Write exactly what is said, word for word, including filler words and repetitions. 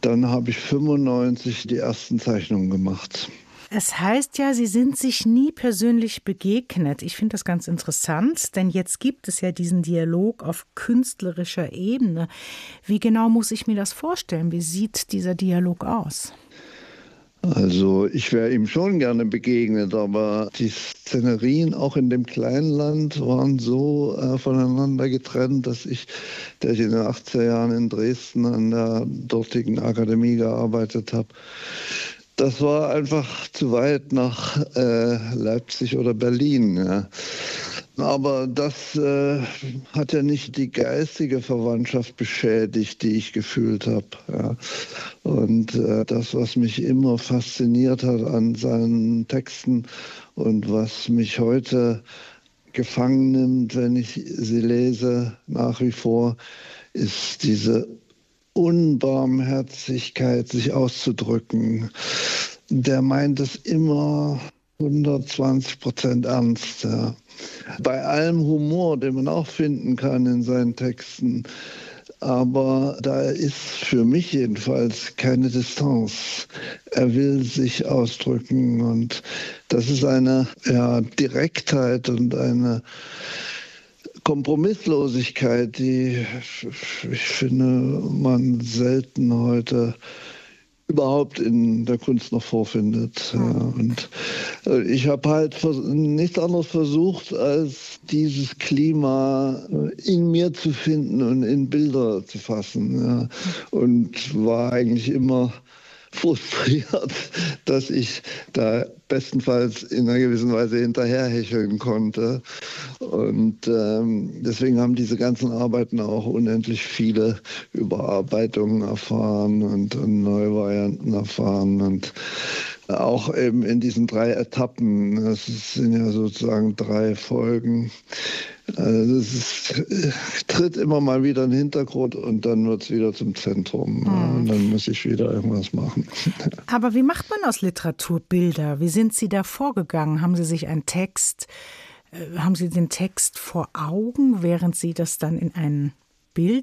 dann habe ich fünfundneunzig die ersten Zeichnungen gemacht. Es heißt ja, Sie sind sich nie persönlich begegnet. Ich finde das ganz interessant, denn jetzt gibt es ja diesen Dialog auf künstlerischer Ebene. Wie genau muss ich mir das vorstellen? Wie sieht dieser Dialog aus? Also ich wäre ihm schon gerne begegnet, aber die Szenerien auch in dem kleinen Land waren so äh, voneinander getrennt, dass ich, der ich in den achtziger Jahren in Dresden an der dortigen Akademie gearbeitet habe, das war einfach zu weit nach äh, Leipzig oder Berlin. Ja. Aber das äh, hat ja nicht die geistige Verwandtschaft beschädigt, die ich gefühlt habe. Ja. Und äh, das, was mich immer fasziniert hat an seinen Texten und was mich heute gefangen nimmt, wenn ich sie lese, nach wie vor, ist diese Unbarmherzigkeit, sich auszudrücken. Der meint es immer hundertzwanzig Prozent ernst. Ja. Bei allem Humor, den man auch finden kann in seinen Texten, aber da ist für mich jedenfalls keine Distanz. Er will sich ausdrücken und das ist eine ja, Direktheit und eine Kompromisslosigkeit, die ich finde, man selten heute überhaupt in der Kunst noch vorfindet. Ja, und ich habe halt nichts anderes versucht, als dieses Klima in mir zu finden und in Bilder zu fassen. Ja, und war eigentlich immer frustriert, dass ich da bestenfalls in einer gewissen Weise hinterherhecheln konnte. Und ähm, deswegen haben diese ganzen Arbeiten auch unendlich viele Überarbeitungen erfahren und, und Neuvarianten erfahren. Und auch eben in diesen drei Etappen, das sind ja sozusagen drei Folgen, also es ist, tritt immer mal wieder in den Hintergrund und dann wird es wieder zum Zentrum. Mhm. Ja, und dann muss ich wieder irgendwas machen. Aber wie macht man aus Literatur Bilder? Wie sind Sie da vorgegangen? Haben Sie sich einen Text, äh, haben Sie den Text vor Augen, während Sie das dann in ein Bild